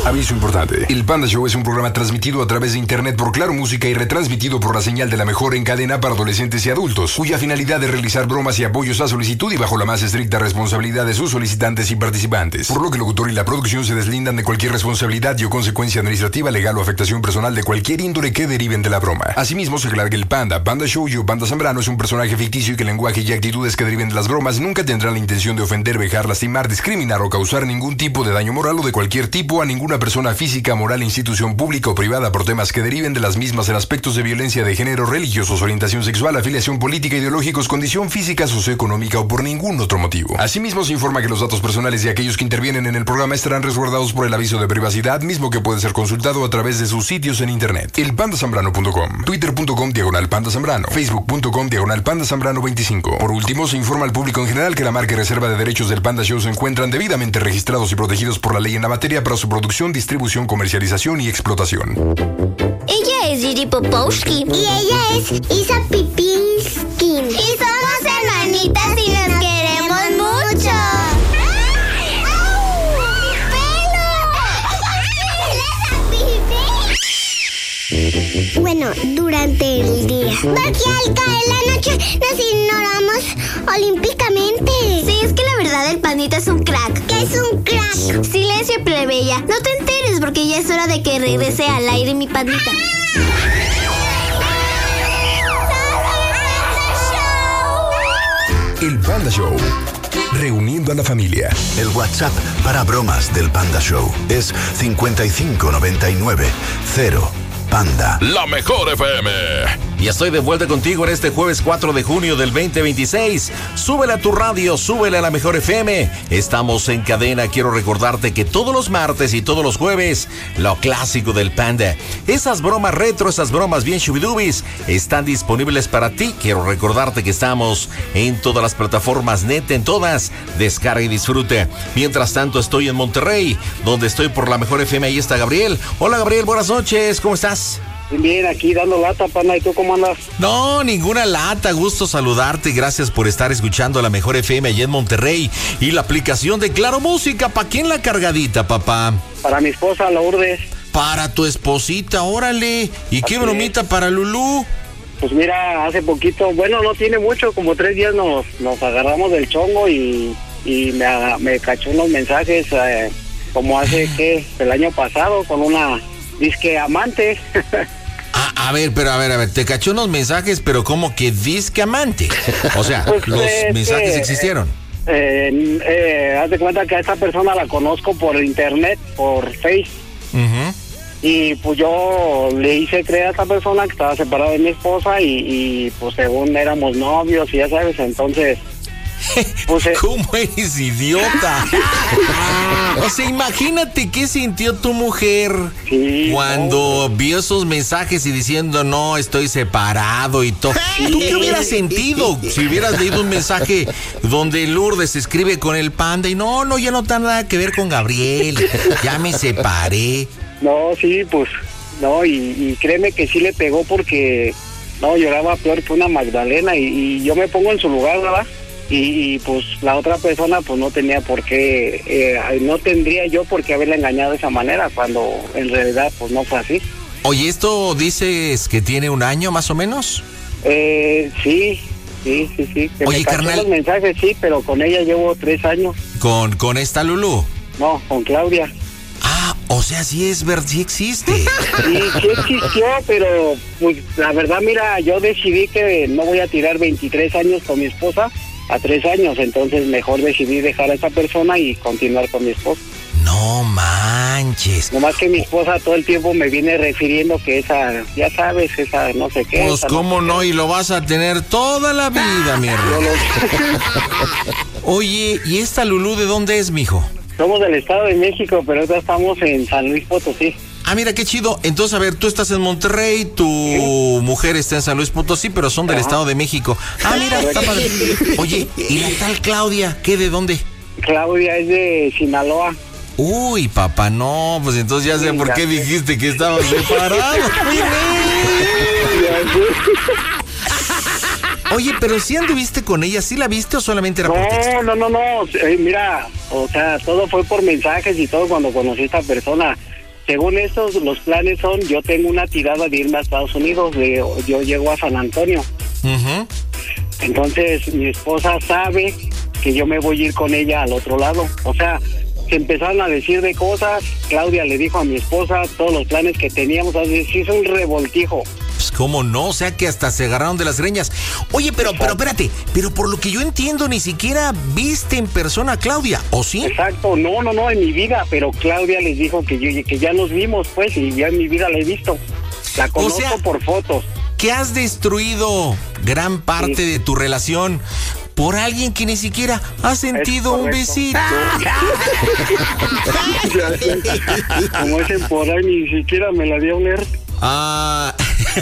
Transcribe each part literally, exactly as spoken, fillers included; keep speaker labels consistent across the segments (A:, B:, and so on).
A: Aviso importante. El Panda Show es un programa transmitido a través de internet por Claro Música y retransmitido por la señal de la mejor en cadena para adolescentes y adultos, cuya finalidad es realizar bromas y apoyos a solicitud y bajo la más estricta responsabilidad de sus solicitantes y participantes. Por lo que el locutor y la producción se deslindan de cualquier responsabilidad y o consecuencia administrativa, legal o afectación personal de cualquier índole que deriven de la broma. Asimismo, se aclara que el Panda, Panda Show y o Panda Zambrano es un personaje ficticio y que el lenguaje y actitudes que deriven de las bromas nunca tendrán la intención de ofender, vejar, lastimar, discriminar o causar ningún tipo de daño moral o de cualquier tipo a ninguna persona física, moral, institución pública o privada por temas que deriven de las mismas en aspectos de violencia de género, religiosos, orientación sexual, afiliación política, ideológicos, condición física, socioeconómica o por ningún otro motivo. Asimismo, se informa que los datos personales de aquellos que intervienen en el programa estarán resguardados por el aviso de privacidad, mismo que puede ser consultado a través de sus sitios en internet. el panda zambrano punto com, twitter punto com diagonal panda zambrano, facebook punto com diagonal panda zambrano veinticinco. Por último, se informa al público en general que la marca y reserva de derechos del Panda Show se encuentran debidamente registrados y protegidos por la ley en la materia para su producción, distribución, comercialización y explotación.
B: Ella es Gigi Popowski.
C: Y ella es Isa Pipinsky.
B: Y somos hermanitas y nos queremos mucho. ¡Ay! ¡Au!
C: ¡Mi pelo! Bueno, durante el día. Porque al caer la noche nos ignoramos olímpicamente.
B: Sí, es que la verdad el pandita es un crack.
C: ¿Qué es un crack?
B: Silencio, plebeya. No te enteres porque ya es hora de que regrese al aire mi pandita.
A: El Panda Show. Reuniendo a la familia.
D: El WhatsApp para bromas del Panda Show es cincuenta y cinco noventa y nueve cero Panda.
E: La mejor F M. Y estoy de vuelta contigo en este jueves cuatro de junio del veinte veintiséis. Súbele a tu radio, súbele a la mejor F M. Estamos en cadena. Quiero recordarte que todos los martes y todos los jueves, lo clásico del Panda, esas bromas retro, esas bromas bien shubidubis, están disponibles para ti. Quiero recordarte que estamos en todas las plataformas net, en todas. Descarga y disfrute. Mientras tanto, estoy en Monterrey, donde estoy por la mejor F M. Ahí está Gabriel. Hola, Gabriel, buenas noches. ¿Cómo estás?
F: Bien, aquí dando lata, pana. ¿Y tú cómo andas?
E: No, ninguna lata. Gusto saludarte. Gracias por estar escuchando la mejor F M allá en Monterrey. Y la aplicación de Claro Música. ¿Para quién la cargadita, papá?
F: Para mi esposa, Lourdes.
E: Para tu esposita, órale. ¿Y qué
F: Así
E: bromita
F: es.
E: para Lulú?
F: Pues mira, hace poquito, bueno, no tiene mucho, como tres días nos, nos agarramos del chongo y, y me, me cachó unos mensajes eh, como hace, ¿qué? El año pasado con una disque amante.
E: Ah, a ver, pero a ver, a ver, te cachó unos mensajes, pero como que disque amante. O sea,
F: Pues,
E: los
F: eh,
E: mensajes
F: eh,
E: existieron.
F: Eh, eh, haz de cuenta que a esta persona la conozco por internet, por Face.
E: Uh-huh.
F: Y pues yo le hice creer a esta persona que estaba separada de mi esposa y, y pues según éramos novios y ya sabes, entonces... Pues, eh,
E: ¿Cómo eres idiota? O sea, imagínate qué sintió tu mujer
F: Sí,
E: cuando vio esos mensajes y diciendo, no, estoy separado y todo. ¿Tú qué hubieras sentido si hubieras leído un mensaje donde Lourdes escribe con el Panda y no, no, ya no tiene nada que ver con Gabriel, ya me separé?
F: No, sí, pues, no, y, y créeme que sí le pegó porque, no, lloraba peor que una Magdalena y, y yo me pongo en su lugar, ¿verdad? Y, y pues la otra persona pues no tenía por qué, eh, no tendría yo por qué haberla engañado de esa manera cuando en realidad pues no fue así.
E: Oye, ¿esto dices que tiene un año más o menos?
F: Eh, sí, sí, sí, sí. Que
E: Oye,
F: me cachó
E: carnal.
F: los mensajes, sí, pero con ella llevo tres años.
E: Con, con esta Lulú.
F: No, con Claudia.
E: Ah, o sea, sí es verdad, sí existe.
F: Sí, sí existió, pero pues la verdad, mira, yo decidí que no voy a tirar veintitrés años con mi esposa a tres años, entonces mejor decidí dejar a esa persona y continuar con mi esposa.
E: No manches.
F: Nomás que mi esposa todo el tiempo me viene refiriendo que esa, ya sabes, esa no sé qué.
E: Pues
F: esa
E: cómo no, y lo vas a tener toda la vida, mi
F: Yo
E: hermano.
F: lo-
E: Oye, ¿y esta Lulú de dónde es, mijo?
F: Somos del Estado de México, pero ahorita estamos en San Luis Potosí.
E: Ah, mira, qué chido. Entonces, a ver, tú estás en Monterrey, tu mujer está en San Luis Potosí, pero son del
F: Ajá.
E: Estado de México. Ah, mira, está padre. Oye, ¿y la tal Claudia? ¿Qué, de dónde?
F: Claudia es de Sinaloa.
E: Uy, papá, no, pues entonces ya sé
F: Sí,
E: por
F: ya
E: qué
F: sé.
E: dijiste que estabas separado. Oye, pero si anduviste con ella, ¿sí la viste o solamente era por texto?
F: No, no, no, no. Eh, mira, o sea, todo fue por mensajes y todo cuando conocí a esta persona. Según estos, los planes son, yo tengo una tirada de irme a Estados Unidos, de, yo llego a San Antonio.
E: Uh-huh.
F: Entonces, mi esposa sabe que yo me voy a ir con ella al otro lado. O sea, se empezaron a decir de cosas. Claudia le dijo a mi esposa todos los planes que teníamos. Así se hizo un revoltijo.
E: Pues cómo no, o sea que hasta se agarraron de las greñas. Oye, pero, pero espérate, pero por lo que yo entiendo, ni siquiera viste en persona a Claudia, ¿o sí?
F: Exacto, no, no, no, en mi vida. Pero Claudia les dijo que, yo, que ya nos vimos, pues, y ya en mi vida la he visto. La conozco, o sea, por fotos.
E: Que has destruido gran parte sí. de tu relación por alguien que ni siquiera ha sentido un besito.
F: Como dicen por ahí, ni siquiera me la dio a oler.
E: Ah.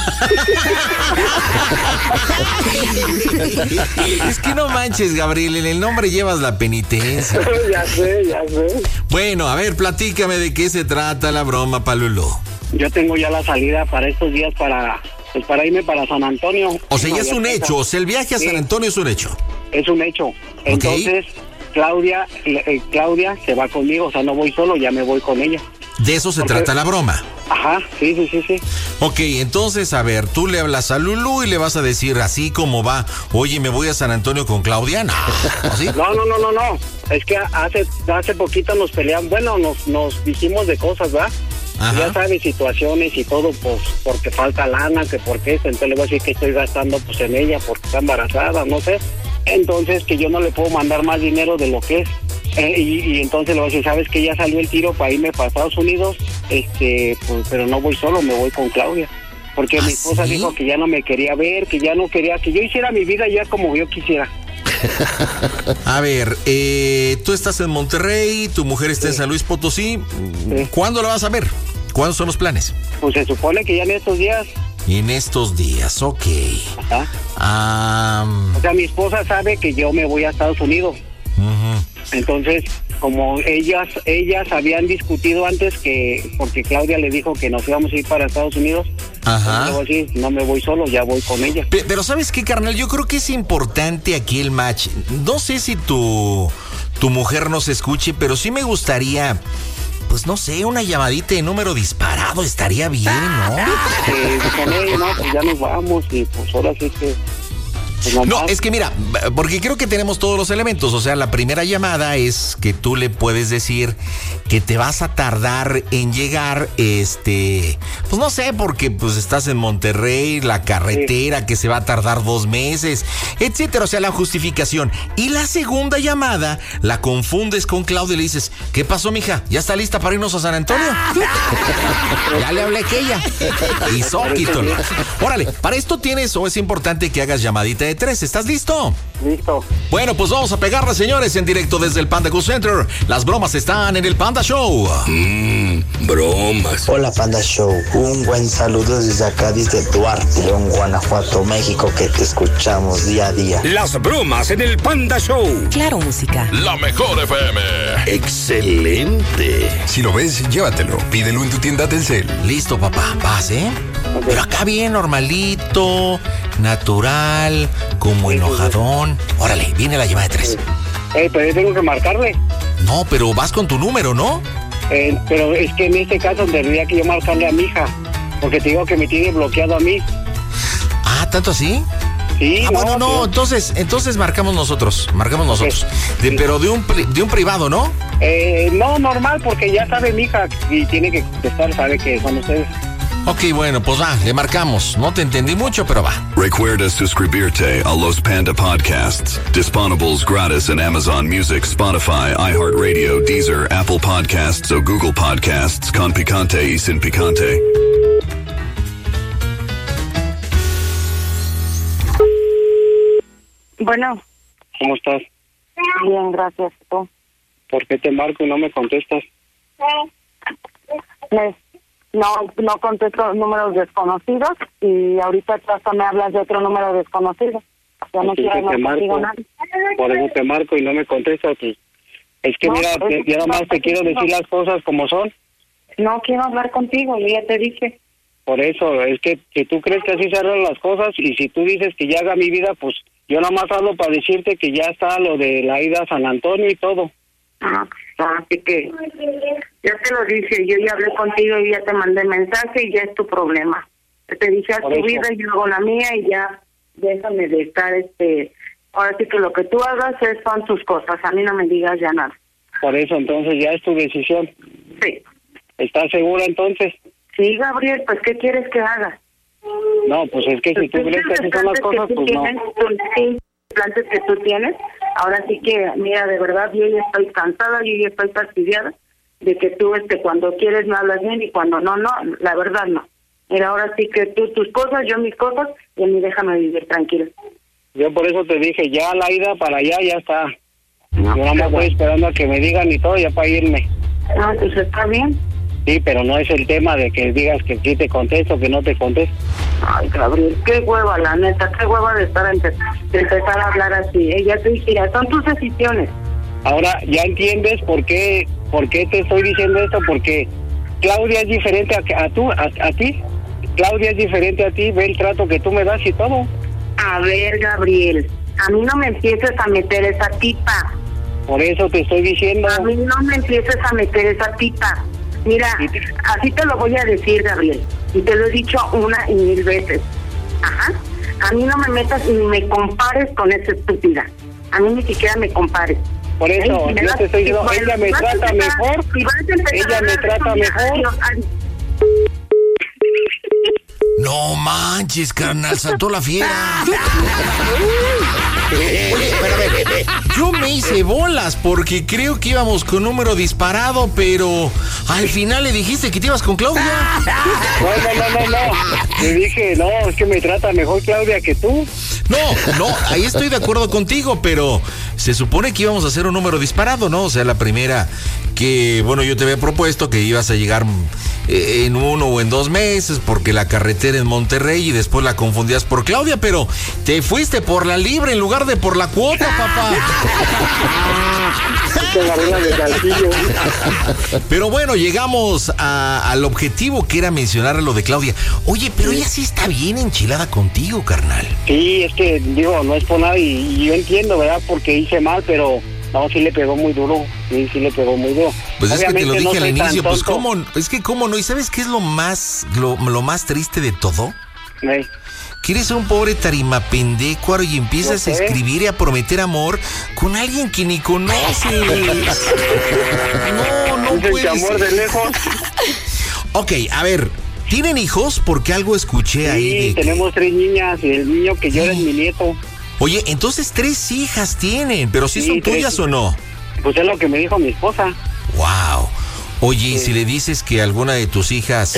E: Es que no manches, Gabriel, en el nombre llevas la penitencia.
F: Ya sé, ya sé.
E: Bueno, a ver, platícame de qué se trata la broma, Palulú.
F: Yo tengo ya la salida para estos días para, pues para irme para San Antonio.
E: O sea, ya es un hecho, o sea, el viaje a sí. San Antonio es un hecho.
F: Es un hecho. Entonces, okay. Claudia, eh, Claudia se va conmigo, o sea, no voy solo, ya me voy con ella.
E: De eso se
F: Porque...
E: trata la broma.
F: Ajá, sí, sí, sí, sí.
E: Ok, entonces, a ver, tú le hablas a Lulú y le vas a decir así como va, oye, ¿me voy a San Antonio con Claudia? No, ¿sí?
F: No, no, no, no, no. Es que hace hace poquito nos peleamos, bueno, nos, nos dijimos de cosas, ¿verdad? Ajá. Ya sabes, situaciones y todo, pues, porque falta lana, que por qué, entonces le voy a decir que estoy gastando, pues, en ella, porque está embarazada, no sé. Entonces, que yo no le puedo mandar más dinero de lo que es. Eh, y, y entonces le voy a decir, ¿sabes que ya salió el tiro para irme para Estados Unidos? Este, pues, pero no voy solo, me voy con Claudia. Porque ¿Ah, mi esposa sí? dijo que ya no me quería ver, que ya no quería, que yo hiciera mi vida ya como yo quisiera.
E: A ver, eh, tú estás en Monterrey, tu mujer está sí. en San Luis Potosí. Sí. ¿Cuándo la vas a ver? ¿Cuándo son los planes?
F: Pues se supone que ya en estos días.
E: En estos días, ok.
F: Ajá. Um... O sea, mi esposa sabe que yo me voy a Estados Unidos. Uh-huh. Entonces, como ellas ellas habían discutido antes que, porque Claudia le dijo que nos íbamos a ir para Estados Unidos.
E: Ajá.
F: Luego sí, no me voy solo, ya voy con ella.
E: Pero, pero ¿sabes qué, carnal? Yo creo que es importante aquí el match. No sé si tu, tu mujer nos escuche, pero sí me gustaría... Pues no sé, una llamadita de número disparado estaría bien, ¿no?
F: Eh, con ella, no, pues ya nos vamos y pues ahora sí que... Pues no,
E: no es que mira, porque creo que tenemos todos los elementos. O sea, la primera llamada es que tú le puedes decir que te vas a tardar en llegar, este, pues no sé, porque pues estás en Monterrey, la carretera, sí. que se va a tardar dos meses, etcétera. O sea, la justificación. Y la segunda llamada la confundes con Claudia y le dices, ¿qué pasó, mija? ¿Ya está lista para irnos a San Antonio? Ya le hablé a aquella. Y soquítolo. Órale, para esto tienes o es importante que hagas llamadita de tres. ¿Estás listo?
F: Listo.
E: Bueno, pues vamos a pegarle, señores, en directo desde el Panda Cool Center. Las bromas están en el Panda Show.
G: Mmm, bromas.
H: Hola, Panda Show. Un buen saludo desde acá, desde Duarte, León, Guanajuato, México, que te escuchamos día a día.
G: Las bromas en el Panda Show.
I: Claro, música.
A: La mejor F M.
G: Excelente.
A: Si lo ves, llévatelo. Pídelo en tu tienda Telcel.
E: Listo, papá. Vas, ¿eh? Okay. Pero acá bien normalito, natural, como enojadón. Órale, viene la llamada de tres.
F: Eh, pero yo tengo que marcarle.
E: No, pero vas con tu número, ¿no?
F: Eh, pero es que en este caso tendría que yo marcarle a mi hija, porque te digo que me tiene bloqueado a mí.
E: Ah, ¿tanto así?
F: Sí.
E: Ah, no, bueno, no, pero... entonces, entonces marcamos nosotros, marcamos nosotros. Okay. De, pero de un de un privado, ¿no?
F: Eh, no, normal, porque ya sabe mi hija y tiene que contestar, sabe que son ustedes.
E: Ok, bueno, pues va, le marcamos. No te entendí mucho, pero va.
D: Recuerda suscribirte a los Panda Podcasts. Disponibles gratis en Amazon Music, Spotify, iHeartRadio, Deezer, Apple Podcasts o Google Podcasts con picante y sin picante.
J: Bueno.
F: ¿Cómo estás?
J: Bien, gracias. ¿Tú?
F: ¿Por qué te marco y no me contestas?
J: Me... No, no contesto números desconocidos y ahorita hasta me hablas de otro número desconocido. Ya no quiero hablar contigo nada.
F: Por eso te marco y no me contestas. Pues. Es que no, mira, es que nada más te quiero decir las cosas como son.
J: No quiero hablar contigo, yo ya te dije.
F: Por eso, es que si tú crees que así se arreglan las cosas y si tú dices que ya haga mi vida, pues yo nada más hablo para decirte que ya está lo de la ida a San Antonio y todo.
J: Ah, así que ya te lo dije, yo ya hablé contigo y ya te mandé mensaje y ya es tu problema. Te dije a tu vida y yo hago la mía y ya déjame de estar, este, ahora sí que lo que tú hagas es, son tus cosas, a mí no me digas ya nada.
F: Por eso, entonces ya es tu decisión.
J: Sí.
F: ¿Estás segura entonces?
J: Sí, Gabriel, pues ¿qué quieres que haga?
F: No, pues es que si tú crees que así son las cosas, pues no.
J: Sí, plantes que tú tienes, ahora sí que, mira, de verdad, yo ya estoy cansada, yo ya estoy fastidiada de que tú, este, cuando quieres me hablas bien y cuando no, no, la verdad no. Mira, ahora sí que tú tus cosas, yo mis cosas, y a mí déjame vivir tranquilo.
F: Yo por eso te dije, ya la ida para allá ya está. No, yo nada más estoy esperando a que me digan y todo ya para irme.
J: No, pues está bien.
F: Sí, pero no es el tema de que digas que sí te contesto, que no te contesto.
J: Ay, Gabriel, qué hueva, la neta, qué hueva de estar empe de empezar a hablar así. Ella te dijera, son tus decisiones.
F: Ahora, ¿ya entiendes por qué, por qué te estoy diciendo esto? Porque Claudia es diferente a, a, tú, a, a ti. Claudia es diferente a ti, ve el trato que tú me das y todo.
J: A ver, Gabriel, a mí no me empieces a meter esa tipa.
F: Por eso te estoy diciendo.
J: A mí no me empieces a meter esa tipa. Mira, así te lo voy a decir, Gabriel, y te lo he dicho una y mil veces. Ajá. A mí no me metas ni me compares con esa estúpida. A mí ni siquiera me compares.
F: Por eso, yo te estoy diciendo, ella me trata mejor. Ella me trata mejor.
E: No manches, carnal, saltó la fiera. Oye, espérame, yo me hice bolas porque creo que íbamos con número disparado, pero al final le dijiste que te ibas con Claudia.
F: No, no, no, no, no. Le dije, no, es que me trata mejor Claudia que tú.
E: No, no, ahí estoy de acuerdo contigo, pero se supone que íbamos a hacer un número disparado, ¿no? O sea, la primera que, bueno, yo te había propuesto que ibas a llegar en uno o en dos meses porque la carretera en Monterrey y después la confundías por Claudia, pero te fuiste por la libre en lugar de por la cuota, papá. Pero bueno, llegamos a, al objetivo que era mencionar lo de Claudia. Oye, pero ella sí está bien enchilada contigo, carnal.
F: Sí, es que, digo, no es por nada y, y yo entiendo, ¿verdad? Porque hice mal, pero no, sí le pegó muy duro. Sí, sí le pegó muy duro.
E: Pues obviamente es que te lo dije
F: no
E: al inicio, pues cómo, es que cómo no. ¿Y sabes qué es lo más, lo, lo más triste de todo?
F: Sí.
E: Que eres un pobre tarimapendecuaro y empiezas a escribir y a prometer amor con alguien que ni conoces. No, no puede ser.
F: Amor de lejos.
E: Ok, a ver, ¿tienen hijos? Porque algo escuché
F: sí,
E: ahí.
F: Sí, de... tenemos tres niñas y el niño que llora es mi nieto.
E: Oye, entonces tres hijas tienen, pero ¿sí, sí son tuyas tres, o no?
F: Pues es lo que me dijo mi esposa.
E: Wow. Oye, sí. ¿Y si le dices que alguna de tus hijas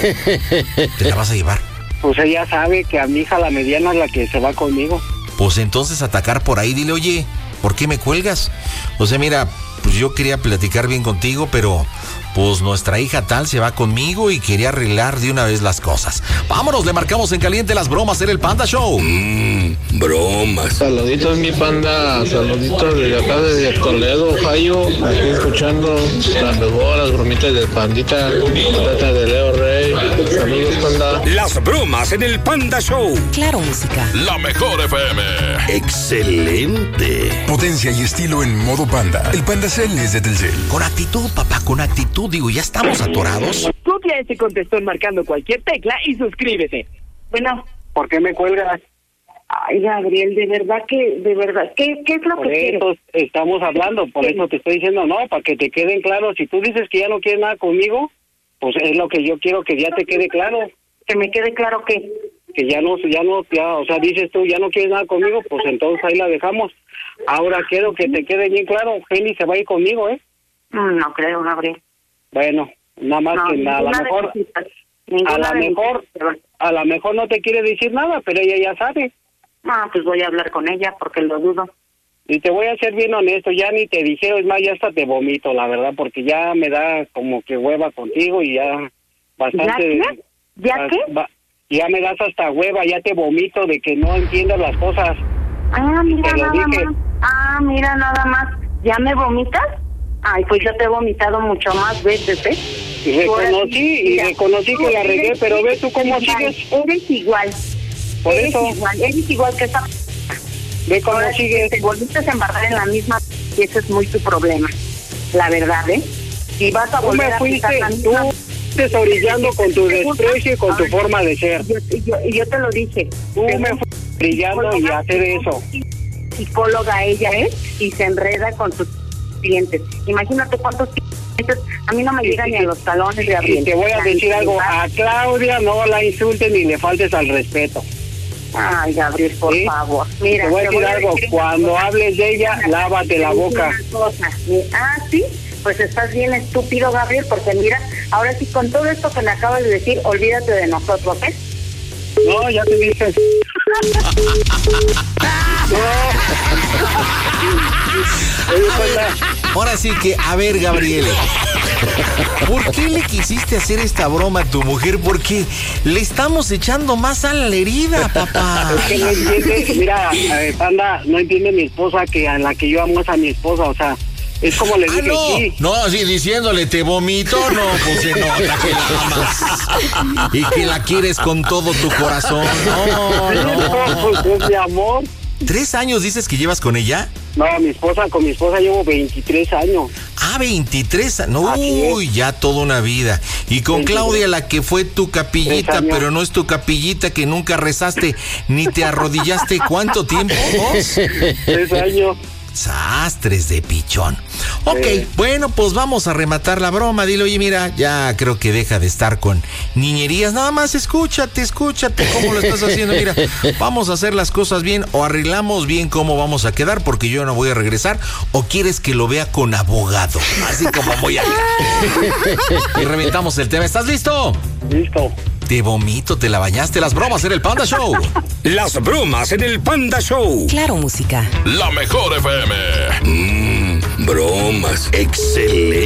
E: te la vas a llevar?
F: Pues ella sabe que a mi hija la mediana es la que se va conmigo.
E: Pues entonces atacar por ahí, dile, oye, ¿por qué me cuelgas? O sea, mira, pues yo quería platicar bien contigo, pero pues nuestra hija tal se va conmigo y quería arreglar de una vez las cosas. Vámonos, le marcamos en caliente las bromas en el Panda Show.
G: Mmm, bromas.
I: Saluditos, mi panda. Saluditos desde acá, desde Toledo, Ohio. Aquí escuchando las mejor, las bromitas del Pandita. Trata de Leo Rey. Saludos, panda.
G: Las bromas en el Panda Show.
K: Claro, música.
A: La mejor F M.
G: Excelente.
A: Potencia y estilo en modo Panda. El Panda Cell es de Telcel.
E: Con actitud, papá, con actitud. Digo, ya estamos atorados.
L: Copia ese contestón marcando cualquier tecla y suscríbete.
J: Bueno,
F: ¿por qué me cuelgas?
J: Ay, Gabriel, de verdad que, de verdad, ¿qué, qué es lo
F: por
J: que quieres?
F: Por eso estamos hablando, por sí. Eso te estoy diciendo, no, para que te queden claros. Si tú dices que ya no quieres nada conmigo, pues es lo que yo quiero que ya te quede claro.
J: Que me quede claro que...
F: Que ya no, ya no, ya, o sea, dices tú, ya no quieres nada conmigo, pues entonces ahí la dejamos. Ahora quiero que te quede bien claro, Jenny se va a ir conmigo, ¿eh?
J: No creo, Gabriel.
F: Bueno, nada más no, que a lo mejor, a lo mejor, a lo mejor no te quiere decir nada, pero ella ya sabe.
J: Ah, pues voy a hablar con ella porque lo dudo.
F: Y te voy a ser bien honesto, ya ni te dijeron, es más, ya hasta te vomito, la verdad, porque ya me da como que hueva contigo y ya bastante...
J: ¿Ya qué? ¿Ya
F: ba,
J: qué?
F: Ba, ya me das hasta hueva, ya te vomito de que no entiendas las cosas.
J: Ah, mira
F: te lo
J: nada
F: dije.
J: más. Ah, mira nada más. ¿Ya me vomitas? Ay, pues yo te he vomitado mucho más veces, ¿eh?
F: Reconocí y
J: Mira,
F: reconocí que la regué,
J: eres-
F: pero ve tú cómo sigues.
J: Eres igual.
F: Por
J: eres
F: eso.
J: igual, eres igual que esa.
F: Ve cómo
J: Ahora sí
F: sigues.
J: que te volviste a embarrar en la misma y ese es muy tu problema. La verdad, ¿eh? Si vas a
F: Tú
J: volver
F: me
J: a
F: fuiste,
J: pisar la
F: tú
J: misma...
F: fuiste orillando con tu
J: ¿Te gusta?
F: desprecio y con tu
J: Ay,
F: forma de ser.
J: Y yo, y yo, y yo te lo dije.
F: Tú
J: ¿Te
F: me
J: gusta?
F: fuiste orillando y hacer eso.
J: Psicóloga ella es y se enreda con sus clientes. Imagínate cuántos clientes, a mí no me llegan ni a los talones de
F: Y
J: abril.
F: te voy a decir algo, a Claudia no la insultes ni le faltes al respeto.
J: Ay, Gabriel, por
F: ¿Sí?
J: favor. Mira,
F: te voy a decir algo,
J: decir-
F: cuando hables de ella, lávate la boca.
J: Una cosa. Ah, sí, pues estás bien estúpido, Gabriel, porque mira, ahora sí, con todo esto que me acabas de decir, olvídate de nosotros, ¿eh?
F: No, ya te dije. Oye, Panda,
E: Ahora sí que, a ver, Gabriel, ¿por qué le quisiste hacer esta broma a tu mujer? Porque le estamos echando más sal a la herida, papá.
F: es que no entiende, mira, eh, Panda, no entiende mi esposa que a la que yo amo es a mi esposa, o sea, es como le
E: Ah,
F: dije,
E: no,
F: sí.
E: no, así diciéndole te vomito, no, pues se nota que la amas y que la quieres con todo tu corazón. No, no.
F: Pues es mi amor.
E: ¿Tres años dices que llevas con ella?
F: No, mi esposa, con mi esposa llevo veintitrés años.
E: Ah, veintitrés, no,
F: Así es.
E: uy, ya toda una vida. Y con
F: veintitrés.
E: Claudia, la que fue tu capillita,
F: Tres años.
E: pero no es tu capillita, que nunca rezaste ni te arrodillaste. ¿Cuánto tiempo? ¿Dos?
F: Tres años.
E: Sastres de pichón. Ok,
F: Sí.
E: bueno, pues vamos a rematar la broma. Dile, oye, mira, ya creo que deja de estar con niñerías. Nada más escúchate, escúchate cómo lo estás haciendo. Mira, vamos a hacer las cosas bien o arreglamos bien cómo vamos a quedar porque yo no voy a regresar. ¿O quieres que lo vea con abogado? Así como voy a... Y reventamos el tema. ¿Estás listo?
F: Listo.
E: Te vomito, te la bañaste. Las bromas en el Panda Show.
G: Las bromas en el Panda Show.
K: Claro, música.
M: La mejor F M.
G: Mmm, bromas. Excelente.